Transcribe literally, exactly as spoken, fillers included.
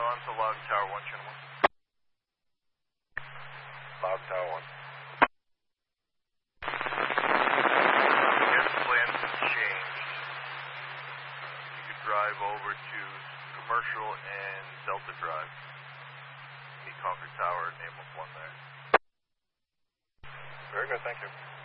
on to Log Tower one, Channel one. Log Tower one. Yes, plans have changed. You could drive over to Commercial and Delta Drive. Meet Concord Tower, name of one there. Very good, thank you.